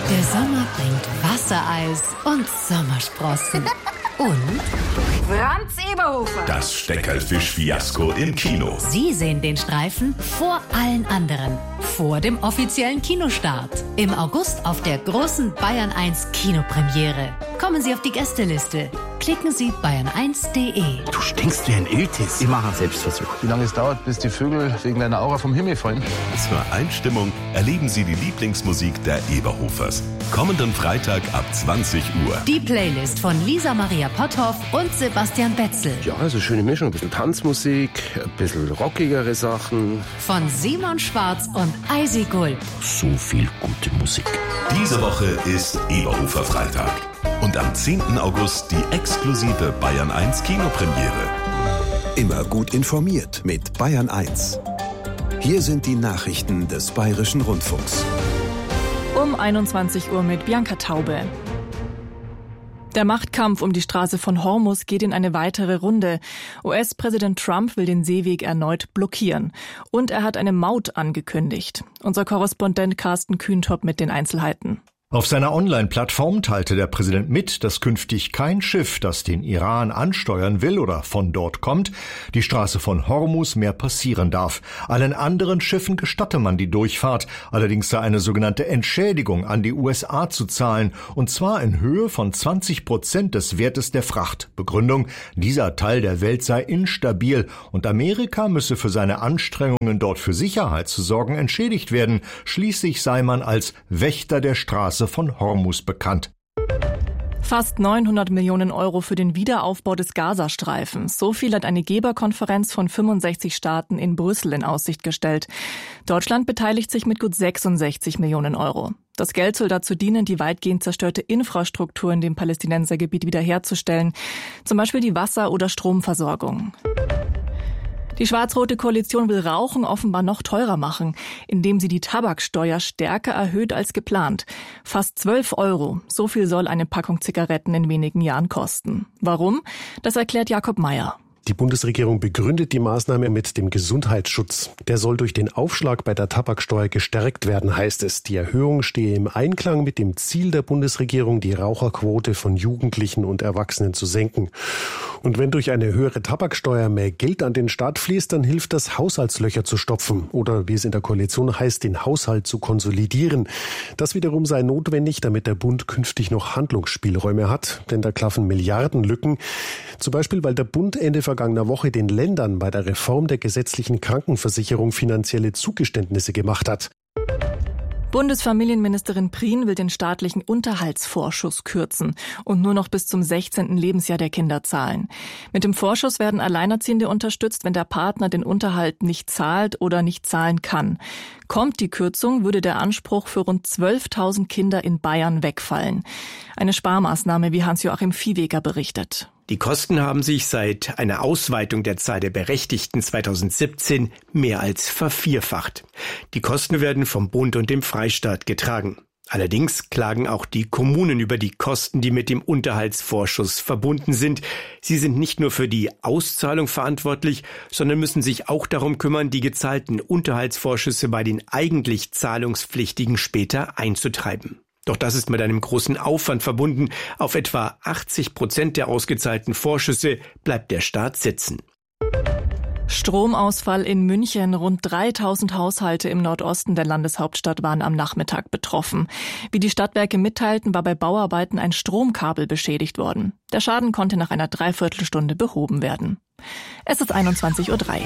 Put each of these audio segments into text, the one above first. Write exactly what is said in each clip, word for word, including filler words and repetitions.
Der Sommer bringt Wassereis und Sommersprossen. Und Franz Eberhofer. Das Steckerlfisch-Fiasko im Kino. Sie sehen den Streifen vor allen anderen. Vor dem offiziellen Kinostart. Im August auf der großen Bayern eins Kinopremiere. Kommen Sie auf die Gästeliste. Klicken Sie bayern eins punkt de. Du stinkst wie ein Iltis. Ich mache einen Selbstversuch. Wie lange es dauert, bis die Vögel wegen deiner Aura vom Himmel fallen? Zur Einstimmung erleben Sie die Lieblingsmusik der Eberhofers. Kommenden Freitag ab zwanzig Uhr. Die Playlist von Lisa Maria Potthoff und Sebastian Betzel. Ja, also schöne Mischung. Ein bisschen Tanzmusik, ein bisschen rockigere Sachen. Von Simon Schwarz und Eisi Gulb. So viel gute Musik. Diese Woche ist Eberhofer Freitag. Und am zehnten August die exklusive Bayern eins Kinopremiere. Immer gut informiert mit Bayern eins. Hier sind die Nachrichten des Bayerischen Rundfunks. Um einundzwanzig Uhr mit Bianca Taube. Der Machtkampf um die Straße von Hormuz geht in eine weitere Runde. U S-Präsident Trump will den Seeweg erneut blockieren. Und er hat eine Maut angekündigt. Unser Korrespondent Carsten Kühntop mit den Einzelheiten. Auf seiner Online-Plattform teilte der Präsident mit, dass künftig kein Schiff, das den Iran ansteuern will oder von dort kommt, die Straße von Hormuz mehr passieren darf. Allen anderen Schiffen gestatte man die Durchfahrt. Allerdings sei eine sogenannte Entschädigung an die U S A zu zahlen, und zwar in Höhe von zwanzig Prozent des Wertes der Fracht. Begründung: dieser Teil der Welt sei instabil und Amerika müsse für seine Anstrengungen, dort für Sicherheit zu sorgen, entschädigt werden. Schließlich sei man als Wächter der Straße von Hormuz bekannt. Fast neunhundert Millionen Euro für den Wiederaufbau des Gazastreifens. So viel hat eine Geberkonferenz von fünfundsechzig Staaten in Brüssel in Aussicht gestellt. Deutschland beteiligt sich mit gut sechsundsechzig Millionen Euro. Das Geld soll dazu dienen, die weitgehend zerstörte Infrastruktur in dem Palästinensergebiet wiederherzustellen. Zum Beispiel die Wasser- oder Stromversorgung. Die schwarz-rote Koalition will Rauchen offenbar noch teurer machen, indem sie die Tabaksteuer stärker erhöht als geplant. Fast zwölf Euro, so viel soll eine Packung Zigaretten in wenigen Jahren kosten. Warum? Das erklärt Jakob Mayer. Die Bundesregierung begründet die Maßnahme mit dem Gesundheitsschutz. Der soll durch den Aufschlag bei der Tabaksteuer gestärkt werden, heißt es. Die Erhöhung stehe im Einklang mit dem Ziel der Bundesregierung, die Raucherquote von Jugendlichen und Erwachsenen zu senken. Und wenn durch eine höhere Tabaksteuer mehr Geld an den Staat fließt, dann hilft das, Haushaltslöcher zu stopfen. Oder wie es in der Koalition heißt, den Haushalt zu konsolidieren. Das wiederum sei notwendig, damit der Bund künftig noch Handlungsspielräume hat. Denn da klaffen Milliardenlücken. Zum Beispiel, weil der Bund Ende vergangener Woche den Ländern bei der Reform der gesetzlichen Krankenversicherung finanzielle Zugeständnisse gemacht hat. Bundesfamilienministerin Prien will den staatlichen Unterhaltsvorschuss kürzen und nur noch bis zum sechzehnten Lebensjahr der Kinder zahlen. Mit dem Vorschuss werden Alleinerziehende unterstützt, wenn der Partner den Unterhalt nicht zahlt oder nicht zahlen kann. Kommt die Kürzung, würde der Anspruch für rund zwölftausend Kinder in Bayern wegfallen. Eine Sparmaßnahme, wie Hans-Joachim Viehweger berichtet. Die Kosten haben sich seit einer Ausweitung der Zahl der Berechtigten zweitausendsiebzehn mehr als vervierfacht. Die Kosten werden vom Bund und dem Freistaat getragen. Allerdings klagen auch die Kommunen über die Kosten, die mit dem Unterhaltsvorschuss verbunden sind. Sie sind nicht nur für die Auszahlung verantwortlich, sondern müssen sich auch darum kümmern, die gezahlten Unterhaltsvorschüsse bei den eigentlich Zahlungspflichtigen später einzutreiben. Doch das ist mit einem großen Aufwand verbunden. Auf etwa achtzig Prozent der ausgezahlten Vorschüsse bleibt der Staat sitzen. Stromausfall in München. Rund dreitausend Haushalte im Nordosten der Landeshauptstadt waren am Nachmittag betroffen. Wie die Stadtwerke mitteilten, war bei Bauarbeiten ein Stromkabel beschädigt worden. Der Schaden konnte nach einer Dreiviertelstunde behoben werden. Es ist einundzwanzig Uhr drei.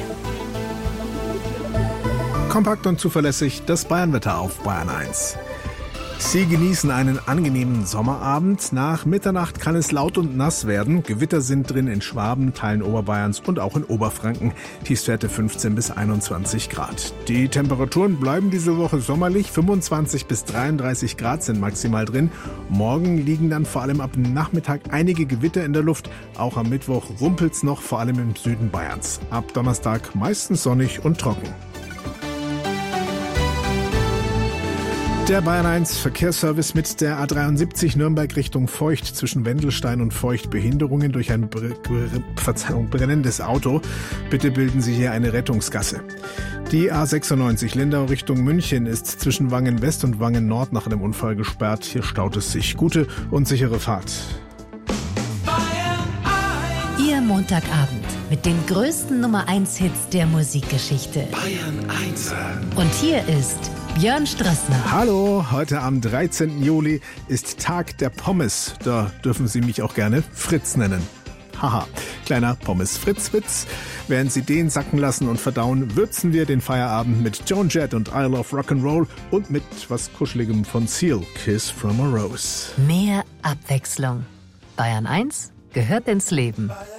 Kompakt und zuverlässig das Bayernwetter auf Bayern eins. Sie genießen einen angenehmen Sommerabend. Nach Mitternacht kann es laut und nass werden. Gewitter sind drin in Schwaben, Teilen Oberbayerns und auch in Oberfranken. Tiefstwerte fünfzehn bis einundzwanzig Grad. Die Temperaturen bleiben diese Woche sommerlich. fünfundzwanzig bis dreiunddreißig Grad sind maximal drin. Morgen liegen dann vor allem ab Nachmittag einige Gewitter in der Luft. Auch am Mittwoch rumpelt's noch, vor allem im Süden Bayerns. Ab Donnerstag meistens sonnig und trocken. Der Bayern eins Verkehrsservice mit der A dreiundsiebzig Nürnberg Richtung Feucht zwischen Wendelstein und Feucht. Behinderungen durch ein br- br- Verzeihung, brennendes Auto. Bitte bilden Sie hier eine Rettungsgasse. Die A sechsundneunzig Lindau Richtung München ist zwischen Wangen West und Wangen Nord nach einem Unfall gesperrt. Hier staut es sich. Gute und sichere Fahrt. Ihr Montagabend mit den größten Nummer eins Hits der Musikgeschichte. Bayern eins. Und hier ist Björn Strassner. Hallo, heute am dreizehnten Juli ist Tag der Pommes. Da dürfen Sie mich auch gerne Fritz nennen. Haha, kleiner Pommes-Fritz-Witz. Während Sie den sacken lassen und verdauen, würzen wir den Feierabend mit Joan Jett und I Love Rock'n'Roll und mit was Kuscheligem von Seal, Kiss from a Rose. Mehr Abwechslung. Bayern eins gehört ins Leben.